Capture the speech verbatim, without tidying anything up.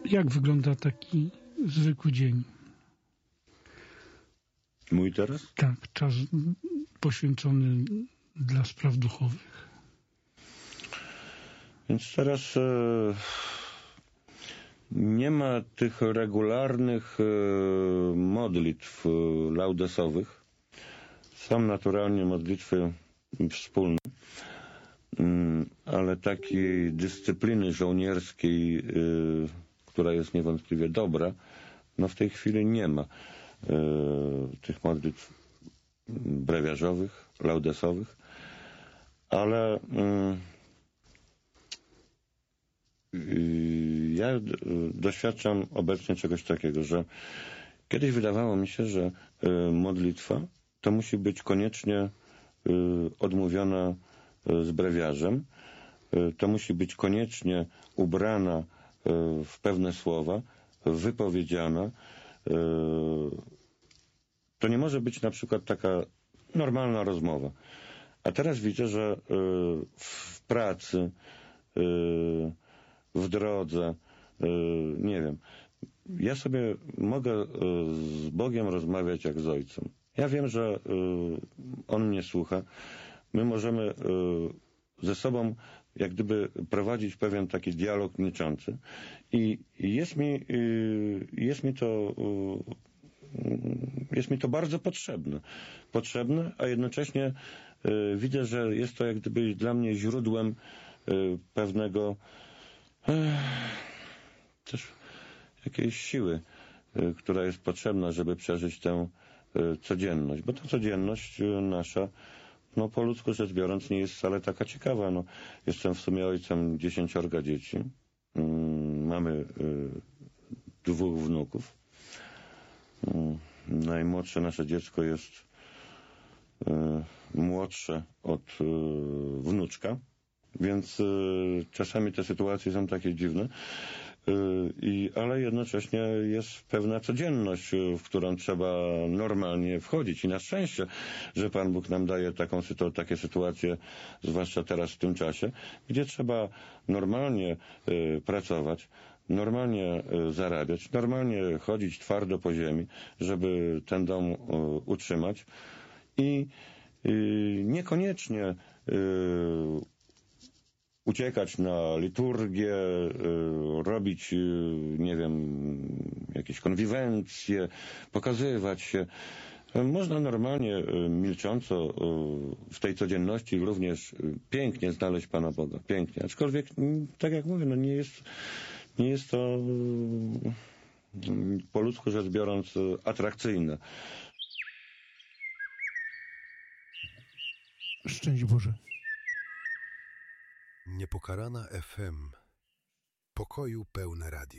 Jak wygląda taki zwykły dzień? Mój teraz? Tak, czas poświęcony dla spraw duchowych. Więc teraz e, nie ma tych regularnych e, modlitw e, laudesowych. Są naturalnie modlitwy wspólne, mm, ale takiej dyscypliny żołnierskiej, e, która jest niewątpliwie dobra, no w tej chwili nie ma. E, tych modlitw brewiarzowych, laudesowych, ale mm, ja doświadczam obecnie czegoś takiego, że kiedyś wydawało mi się, że modlitwa to musi być koniecznie odmówiona z brewiarzem, to musi być koniecznie ubrana w pewne słowa, wypowiedziana. To nie może być na przykład taka normalna rozmowa. A teraz widzę, że w pracy, w drodze, nie wiem, ja sobie mogę z Bogiem rozmawiać jak z Ojcem. Ja wiem, że On mnie słucha. My możemy ze sobą jak gdyby prowadzić pewien taki dialog milczący. I jest mi, jest mi to jest mi to bardzo potrzebne. Potrzebne, a jednocześnie widzę, że jest to jak gdyby dla mnie źródłem pewnego też jakiejś siły, która jest potrzebna, żeby przeżyć tę codzienność. Bo ta codzienność nasza, no po ludzku rzecz biorąc, nie jest wcale taka ciekawa. No, jestem w sumie ojcem dziesięciorga dzieci. Mamy dwóch wnuków. Najmłodsze nasze dziecko jest młodsze od wnuczka. Więc y, czasami te sytuacje są takie dziwne, y, i, ale jednocześnie jest pewna codzienność, w którą trzeba normalnie wchodzić. I na szczęście, że Pan Bóg nam daje taką, takie sytuacje, zwłaszcza teraz w tym czasie, gdzie trzeba normalnie y, pracować, normalnie y, zarabiać, normalnie chodzić twardo po ziemi, żeby ten dom y, utrzymać. I y, niekoniecznie y, uciekać na liturgię, robić, nie wiem, jakieś konwiwencje, pokazywać się. Można normalnie, milcząco w tej codzienności również pięknie znaleźć Pana Boga. Pięknie. Aczkolwiek, tak jak mówię, no nie jest, nie jest to po ludzku rzecz biorąc atrakcyjne. Szczęść Boże. Niepokalana F M. Pokoju pełne radio.